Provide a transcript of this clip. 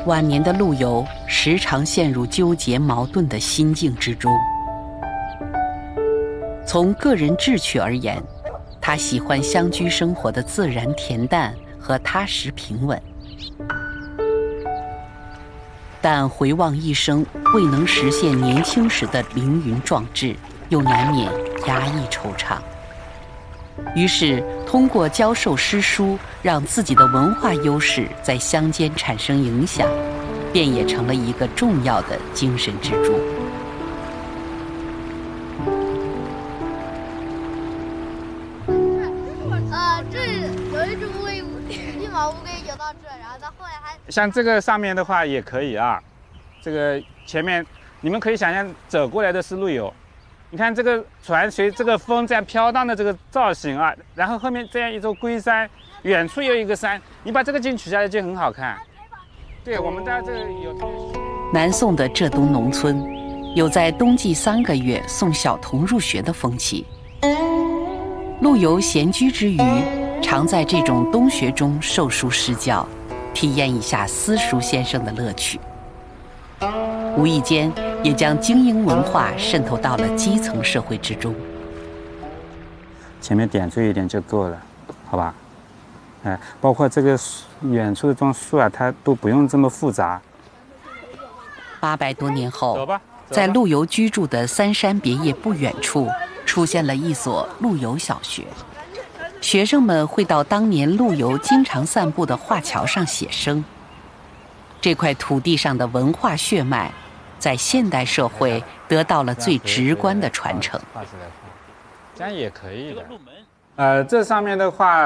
晚年的陆游时常陷入纠结矛盾的心境之中。从个人志趣而言，他喜欢乡居生活的自然恬淡和踏实平稳，但回望一生未能实现年轻时的凌云壮志，又难免压抑惆怅。于是通过教授诗书，让自己的文化优势在乡间产生影响，便也成了一个重要的精神支柱。 这有一只乌龟，一毛乌龟游到这，然后到后来还像这个上面的话也可以啊，这个前面你们可以想象走过来的是陆游。你看这个船随这个风这样飘荡的这个造型啊，然后后面这样一座龟山，远处有一个山，你把这个景取下来就很好看。对，我们在这有。 南宋的浙东农村，有在冬季3个月送小童入学的风气。陆游闲居之余，常在这种冬学中授书施教，体验一下私塾先生的乐趣。无意间也将精英文化渗透到了基层社会之中。 前面点缀一点就够了，好吧？包括这个远处的这种树啊，它都不用这么复杂。 800多年后，在陆游居住的三山别业不远处，出现了一所陆游小学。学生们会到当年陆游经常散步的画桥上写生。这块土地上的文化血脉，在现代社会得到了最直观的传承。 这样也可以的。这上面的话。